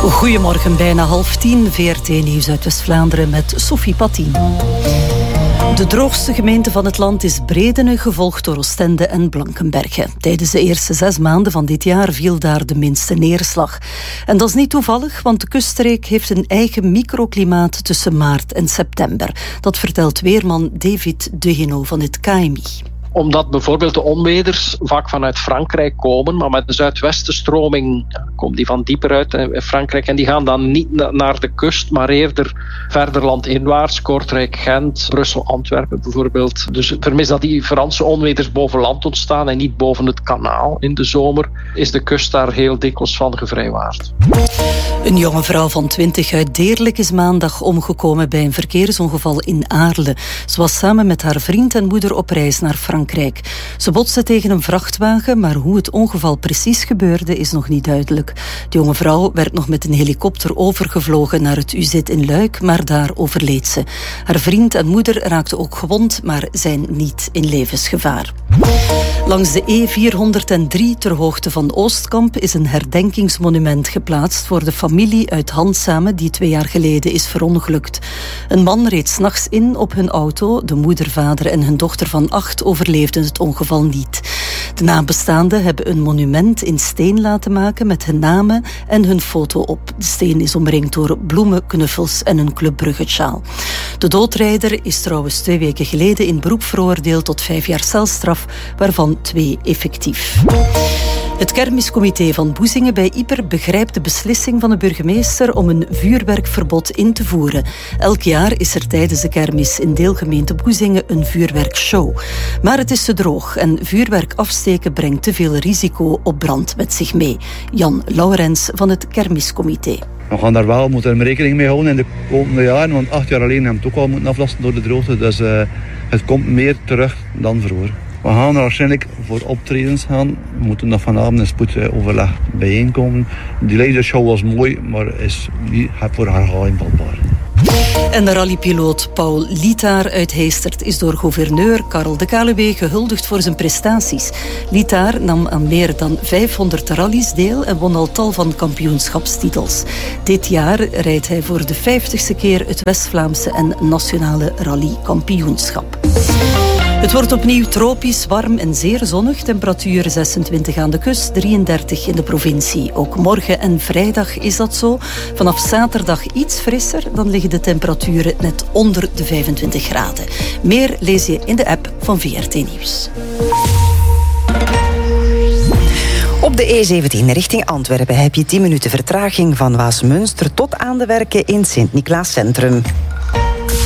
Goedemorgen, bijna 9:30, VRT Nieuws uit West-Vlaanderen met Sophie Pattien. De droogste gemeente van het land is Bredene, gevolgd door Oostende en Blankenberge. Tijdens de eerste 6 maanden van dit jaar viel daar de minste neerslag. En dat is niet toevallig, want de kuststreek heeft een eigen microklimaat tussen maart en september. Dat vertelt weerman David Degeno van het KMI. Omdat bijvoorbeeld de onweders vaak vanuit Frankrijk komen, maar met de zuidwestenstroming komt die van dieper uit in Frankrijk. En die gaan dan niet naar de kust, maar eerder verder landinwaarts. Kortrijk, Gent, Brussel, Antwerpen bijvoorbeeld. Dus vermis dat die Franse onweders boven land ontstaan en niet boven het kanaal in de zomer, is de kust daar heel dikwijls van gevrijwaard. Een jonge vrouw van 20 uit Deerlijk is maandag omgekomen bij een verkeersongeval in Aarle. Ze was samen met haar vriend en moeder op reis naar Frankrijk. Ze botste tegen een vrachtwagen, maar hoe het ongeval precies gebeurde is nog niet duidelijk. De jonge vrouw werd nog met een helikopter overgevlogen naar het UZ in Luik, maar daar overleed ze. Haar vriend en moeder raakten ook gewond, maar zijn niet in levensgevaar. Langs de E403 ter hoogte van Oostkamp is een herdenkingsmonument geplaatst voor de familie uit Handsame die 2 jaar geleden is verongelukt. Een man reed 's nachts in op hun auto. De moeder, vader en hun dochter van 8 overleefden het ongeval niet. De nabestaanden hebben een monument in steen laten maken met hun namen en hun foto op. De steen is omringd door bloemen, knuffels en een Club Brugge-sjaal. De doodrijder is trouwens 2 weken geleden in beroep veroordeeld tot 5 jaar celstraf, waarvan 2 effectief. Het kermiscomité van Boezingen bij Ieper begrijpt de beslissing van de burgemeester om een vuurwerkverbod in te voeren. Elk jaar is er tijdens de kermis in deelgemeente Boezingen een vuurwerkshow. Maar het is te droog en vuurwerk afsteken brengt te veel risico op brand met zich mee. Jan Laurens van het kermiscomité. We gaan daar wel moeten rekening mee houden in de komende jaren, want 8 jaar alleen hebben we het ook al moeten aflasten door de droogte. Dus het komt meer terug dan vroeger. We gaan er waarschijnlijk voor optredens gaan. We moeten nog vanavond een spoedoverleg bijeenkomen. Die leidershow was mooi, maar is niet voor herhaling vatbaar. En de rallypiloot Paul Lietaar uit Heestert is door gouverneur Karel de Kaluwe gehuldigd voor zijn prestaties. Lietaar nam aan meer dan 500 rallies deel en won al tal van kampioenschapstitels. Dit jaar rijdt hij voor de 50ste keer het West-Vlaamse en nationale rallykampioenschap. Het wordt opnieuw tropisch, warm en zeer zonnig. Temperatuur 26 aan de kust, 33 in de provincie. Ook morgen en vrijdag is dat zo. Vanaf zaterdag iets frisser, dan liggen de temperaturen net onder de 25 graden. Meer lees je in de app van VRT Nieuws. Op de E17 richting Antwerpen heb je 10 minuten vertraging van Waasmunster tot aan de werken in Sint-Niklaas Centrum.